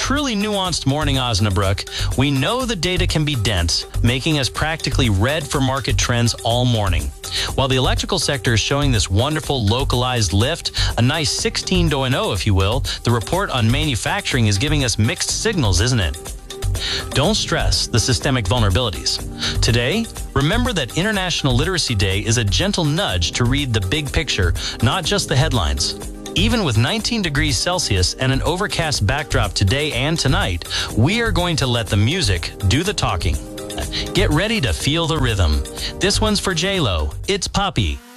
truly nuanced morning, Osnabrück. We know the data can be dense, making us practically read for market trends all morning. While the electrical sector is showing this wonderful localized lift, a nice 16.0 if you will, the report on manufacturing is giving us mixed signals, isn't it? Don't stress the systemic vulnerabilities. Today, remember that International Literacy Day is a gentle nudge to read the big picture, not just the headlines. Even with 19 degrees Celsius and an overcast backdrop today and tonight, we are going to let the music do the talking. Get ready to feel the rhythm. This one's for J-Lo. It's Poppy.